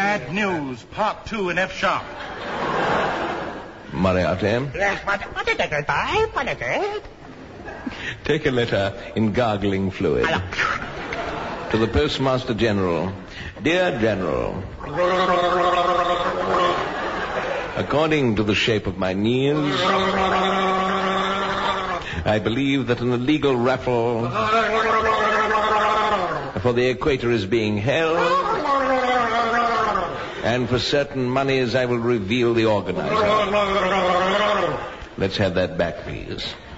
Bad News, Part 2 in F sharp. Moriarty, Yes, what is it? take a letter in gargling fluid. To the Postmaster General. Dear General, according to the shape of my knees, I believe that an illegal raffle for the equator is being held, and for certain monies I will reveal the organizer. Let's have that back, please.